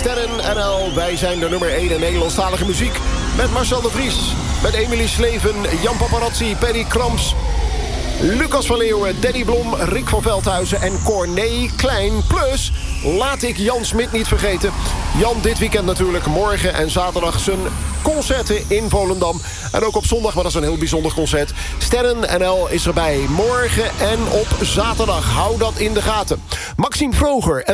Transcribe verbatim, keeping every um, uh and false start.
Sterren N L. Wij zijn de nummer één in Nederlandstalige muziek. Met Marcel de Vries, met Emilie Sleven, Jan Paparazzi, Perry Krams, Lucas van Leeuwen, Danny Blom, Rick van Veldhuizen en Corné Klein. Plus, laat ik Jan Smit niet vergeten. Jan dit weekend natuurlijk, morgen en zaterdag zijn concerten in Volendam. En ook op zondag, maar dat is een heel bijzonder concert. Sterren N L is erbij morgen en op zaterdag. Hou dat in de gaten. Maxime Vroger en